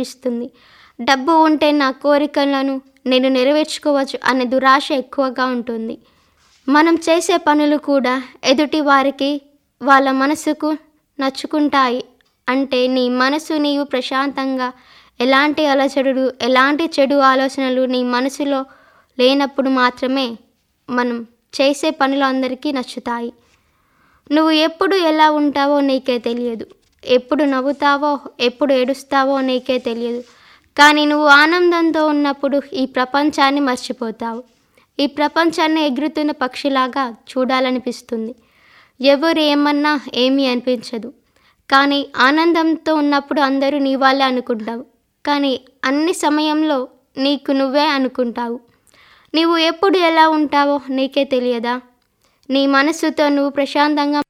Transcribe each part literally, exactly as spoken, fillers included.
ఆకర్షిస్తుంది. డబ్బు ఉంటే నా కోరికలను నేను నెరవేర్చుకోవచ్చు అనే దురాశ ఎక్కువగా ఉంటుంది. మనం చేసే పనులు కూడా ఎదుటి వారికి వాళ్ళ మనసుకు నచ్చుకుంటాయి. అంటే నీ మనసు నీవు ప్రశాంతంగా, ఎలాంటి అలజడులు, ఎలాంటి చెడు ఆలోచనలు నీ మనసులో లేనప్పుడు మాత్రమే మనం చేసే పనులు అందరికీ నచ్చుతాయి. నువ్వు ఎప్పుడు ఎలా ఉంటావో నీకే తెలియదు. ఎప్పుడు నవ్వుతావో, ఎప్పుడు ఏడుస్తావో నీకే తెలియదు. కానీ నువ్వు ఆనందంతో ఉన్నప్పుడు ఈ ప్రపంచాన్ని మర్చిపోతావు. ఈ ప్రపంచాన్ని ఎగురుతున్న పక్షిలాగా చూడాలనిపిస్తుంది. ఎవరు ఏమన్నా ఏమీ అనిపించదు. కానీ ఆనందంతో ఉన్నప్పుడు అందరూ నీ వాళ్ళే అనుకుంటావు. కానీ అన్ని సమయంలో నీకు నువ్వే అనుకుంటావు. నీవు ఎప్పుడు ఎలా ఉంటావో నీకే తెలియదా? నీ మనసుతో నువ్వు ప్రశాంతంగా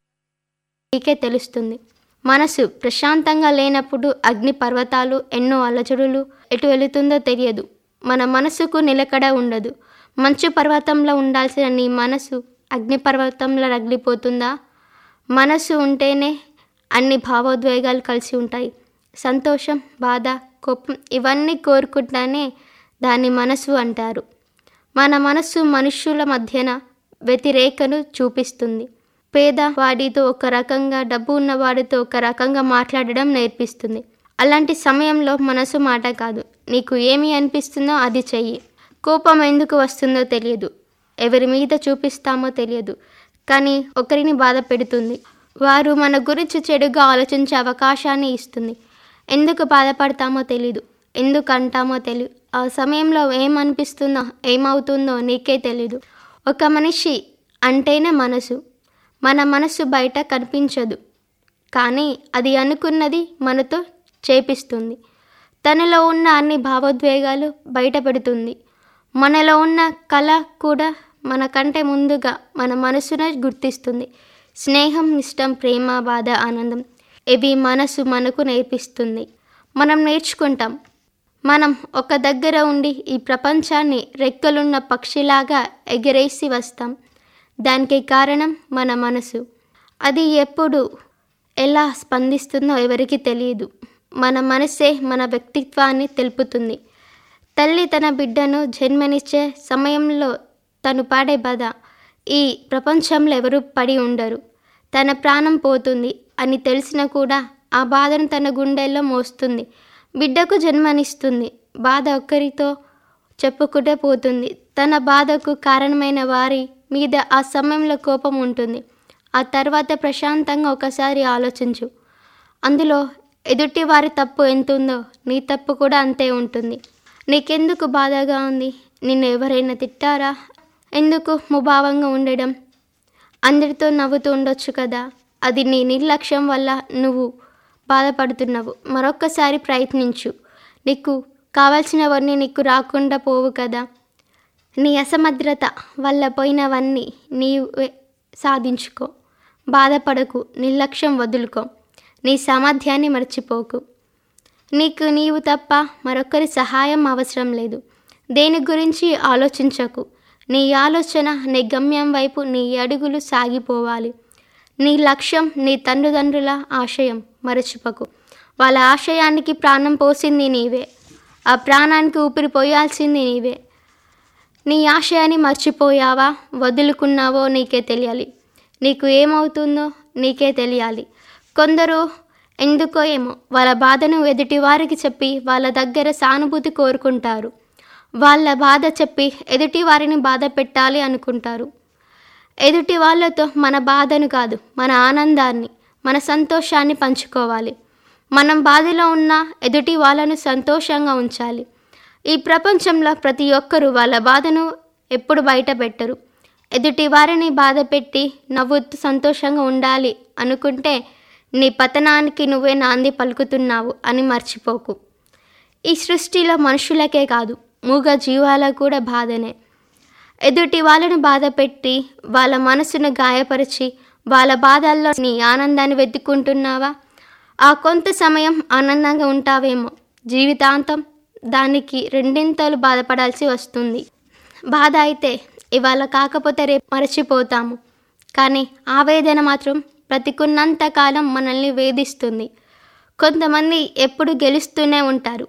నీకే తెలుస్తుంది. మనసు ప్రశాంతంగా లేనప్పుడు అగ్ని పర్వతాలు ఎన్నో అలజడులు ఎటు వెళుతుందో తెలియదు. మన మనసుకు నిలకడ ఉండదు. మంచు పర్వతంలో ఉండాల్సిన నీ మనసు అగ్ని పర్వతంలో రగిలిపోతుందా? మనసు ఉంటేనే అన్ని భావోద్వేగాలు కలిసి ఉంటాయి. సంతోషం, బాధ, కోపం ఇవన్నీ కోరుకుంటానే దాన్ని మనసు అంటారు. మన మనస్సు మనుష్యుల మధ్యన వ్యతిరేకను చూపిస్తుంది. పేదవాడితో ఒక రకంగా, డబ్బు ఉన్నవాడితో ఒక రకంగా మాట్లాడడం నేర్పిస్తుంది. అలాంటి సమయంలో మనసు మాట కాదు. నీకు ఏమి అనిపిస్తుందో అది చెయ్యి. కోపం ఎందుకు వస్తుందో తెలియదు. ఎవరి మీద చూపిస్తామో తెలియదు. కానీ ఒకరిని బాధ పెడుతుంది. వారు మన గురించి చెడుగా ఆలోచించే అవకాశాన్ని ఇస్తుంది. ఎందుకు బాధపడతామో తెలీదు. ఎందుకు అంటామో తెలియదు. ఆ సమయంలో ఏమనిపిస్తుందో, ఏమవుతుందో నీకే తెలీదు. ఒక మనిషి అంటేనే మనసు. మన మనసు బయట కనిపించదు. కానీ అది అనుకున్నది మనతో చేపిస్తుంది. తనలో ఉన్న అన్ని భావోద్వేగాలు బయట పెడుతుంది. మనలో ఉన్న కళ కూడా మనకంటే ముందుగా మన మనసును గుర్తిస్తుంది. స్నేహం, ఇష్టం, ప్రేమ, బాధ, ఆనందం ఇవి మనసు మనకు నేర్పిస్తుంది. మనం నేర్చుకుంటాం. మనం ఒక దగ్గర ఉండి ఈ ప్రపంచాన్ని రెక్కలున్న పక్షిలాగా ఎగరేసి వస్తాం. దానికి కారణం మన మనసు. అది ఎప్పుడు ఎలా స్పందిస్తుందో ఎవరికి తెలియదు. మన మనసే మన వ్యక్తిత్వాన్ని తెలుపుతుంది. తల్లి తన బిడ్డను జన్మనిచ్చే సమయంలో తను పడే బాధ ఈ ప్రపంచంలో ఎవరు పడి ఉండరు. తన ప్రాణం పోతుంది అని తెలిసినా కూడా ఆ బాధను తన గుండెల్లో మోస్తుంది. బిడ్డకు జన్మనిస్తుంది. బాధ ఒక్కరితో చెప్పుకుంటే పోతుంది. తన బాధకు కారణమైన వారి మీద ఆ సమయంలో కోపం ఉంటుంది. ఆ తర్వాత ప్రశాంతంగా ఒకసారి ఆలోచించు. అందులో ఎదుటి వారి తప్పు ఎంత ఉందో నీ తప్పు కూడా అంతే ఉంటుంది. నీకెందుకు బాధగా ఉంది? నిన్ను ఎవరైనా తిట్టారా? ఎందుకు ముభావంగా ఉండడం? అందరితో నవ్వుతూ ఉండొచ్చు కదా. అది నీ నిర్లక్ష్యం వల్ల నువ్వు బాధపడుతున్నావు. మరొక్కసారి ప్రయత్నించు. నీకు కావాల్సినవన్నీ నీకు రాకుండా పోవు కదా. నీ అసమర్థత వల్ల పోయినవన్నీ నీవే సాధించుకో. బాధపడకు. నిర్లక్ష్యం వదులుకో. నీ సామర్థ్యాన్ని మర్చిపోకు. నీకు నీవు తప్ప మరొకరి సహాయం అవసరం లేదు. దేని గురించి ఆలోచించకు. నీ ఆలోచన నీ గమ్యం వైపు నీ అడుగులు సాగిపోవాలి. నీ లక్ష్యం నీ తల్లిదండ్రుల ఆశయం మరచిపోకు. వాళ్ళ ఆశయానికి ప్రాణం పోసింది నీవే. ఆ ప్రాణానికి ఊపిరి పోయాల్సింది నీవే. నీ ఆశయాన్ని మర్చిపోయావా, వదులుకున్నావో నీకే తెలియాలి. నీకు ఏమవుతుందో నీకే తెలియాలి. కొందరు ఎందుకో ఏమో వాళ్ళ బాధను ఎదుటి వారికి చెప్పి వాళ్ళ దగ్గర సానుభూతి కోరుకుంటారు. వాళ్ళ బాధ చెప్పి ఎదుటి వారిని బాధ పెట్టాలి అనుకుంటారు. ఎదుటి వాళ్ళతో మన బాధను కాదు, మన ఆనందాన్ని, మన సంతోషాన్ని పంచుకోవాలి. మనం బాధలో ఉన్న ఎదుటి వాళ్ళను సంతోషంగా ఉంచాలి. ఈ ప్రపంచంలో ప్రతి ఒక్కరూ వాళ్ళ బాధను ఎప్పుడు బయట పెట్టరు. ఎదుటి వారిని బాధ పెట్టి నవ్వుతూ సంతోషంగా ఉండాలి అనుకుంటే నీ పతనానికి నువ్వే నాంది పలుకుతున్నావు అని మర్చిపోకు. ఈ సృష్టిలో మనుషులకే కాదు, మూగ జీవాలకు కూడా బాధనే. ఎదుటి వాళ్ళను బాధ పెట్టి వాళ్ళ మనసును గాయపరిచి వాళ్ళ బాధల్లో నీ ఆనందాన్ని వెతుక్కుంటున్నావా? ఆ కొంత సమయం ఆనందంగా ఉంటావేమో, జీవితాంతం దానికి రెండింతలు బాధపడాల్సి వస్తుంది. బాధ అయితే ఇవాళ కాకపోతే రేపు మరచిపోతాము. కానీ ఆవేదన మాత్రం బ్రతికున్నంత కాలం మనల్ని వేధిస్తుంది. కొంతమంది ఎప్పుడు గెలుస్తూనే ఉంటారు,